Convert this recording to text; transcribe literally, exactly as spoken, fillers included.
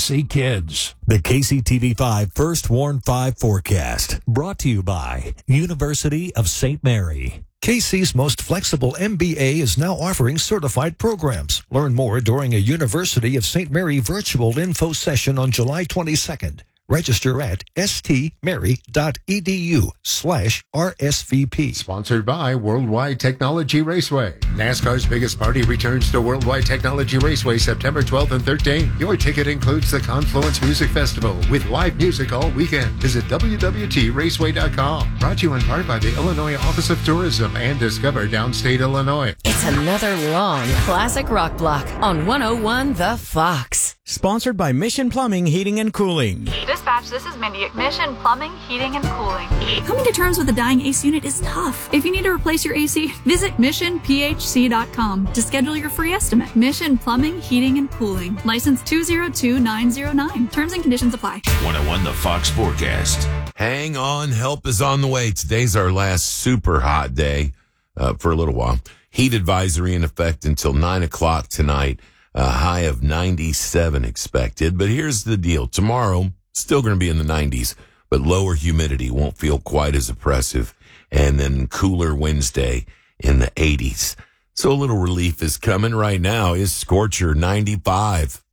C Kids. The K C T V five First Warn five forecast, brought to you by University of Saint Mary. K C's most flexible M B A is now offering certified programs. Learn more during a University of Saint Mary virtual info session on July twenty-second. Register at stmary.edu slash RSVP. Sponsored by Worldwide Technology Raceway. NASCAR's biggest party returns to Worldwide Technology Raceway September twelfth and thirteenth. Your ticket includes the Confluence Music Festival with live music all weekend. Visit w w w dot raceway dot com. Brought to you in part by the Illinois Office of Tourism and Discover Downstate Illinois. It's another long classic rock block on one oh one The Fox. Sponsored by Mission Plumbing, Heating, and Cooling. Dispatch, this is Mindy at Mission Plumbing, Heating, and Cooling. Coming to terms with a dying A C unit is tough. If you need to replace your A C, visit mission p h c dot com to schedule your free estimate. Mission Plumbing, Heating, and Cooling. License two zero two nine zero nine. Terms and conditions apply. one oh one The Fox forecast. Hang on, help is on the way. Today's our last super hot day uh, for a little while. Heat advisory in effect until nine o'clock tonight. A high of ninety-seven expected. But here's the deal. Tomorrow, still going to be in the nineties, but lower humidity won't feel quite as oppressive. And then cooler Wednesday in the eighties. So a little relief is coming right now. Is Scorcher ninety-five.